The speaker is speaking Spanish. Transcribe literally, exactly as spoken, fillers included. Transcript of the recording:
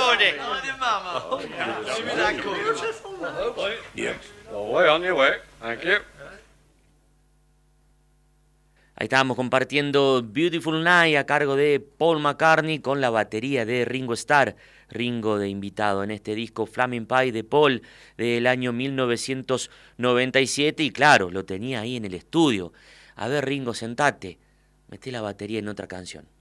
coglione! Yeah. Oh, way on your way. Thank you. Ahí estábamos compartiendo Beautiful Night a cargo de Paul McCartney con la batería de Ringo Starr. Ringo de invitado en este disco Flaming Pie de Paul del año mil novecientos noventa y siete y claro, lo tenía ahí en el estudio. A ver Ringo, sentate, meté la batería en otra canción.